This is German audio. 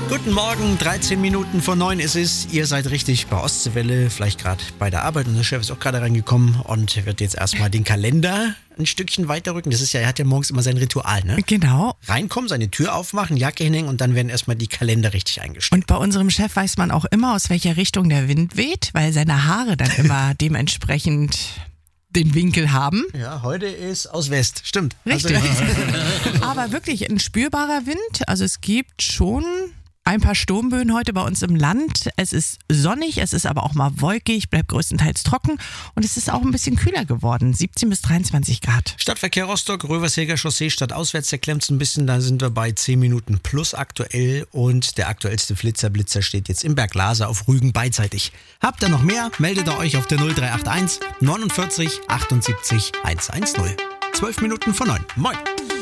Guten Morgen, 13 Minuten vor 9 ist es. Ihr seid richtig bei Ostseewelle, vielleicht gerade bei der Arbeit. Unser Chef ist auch gerade reingekommen und wird jetzt erstmal den Kalender ein Stückchen weiterrücken. Das ist ja, er hat ja morgens immer sein Ritual, ne? Genau. Reinkommen, seine Tür aufmachen, Jacke hinhängen und dann werden erstmal die Kalender richtig eingestellt. Und bei unserem Chef weiß man auch immer, aus welcher Richtung der Wind weht, weil seine Haare dann immer dementsprechend den Winkel haben. Ja, heute ist aus West, stimmt. Richtig. Also, Aber wirklich ein spürbarer Wind. Also es gibt schon ein paar Sturmböen heute bei uns im Land. Es ist sonnig, es ist aber auch mal wolkig, bleibt größtenteils trocken und es ist auch ein bisschen kühler geworden, 17 bis 23 Grad. Stadtverkehr Rostock, Röversheger Chaussee, stadtauswärts, der klemmt ein bisschen, da sind wir bei 10 Minuten plus aktuell und der aktuellste Blitzer steht jetzt im Berglase auf Rügen beidseitig. Habt ihr noch mehr? Meldet ihr euch auf der 0381 49 78 110. 12 Minuten vor 9. Moin!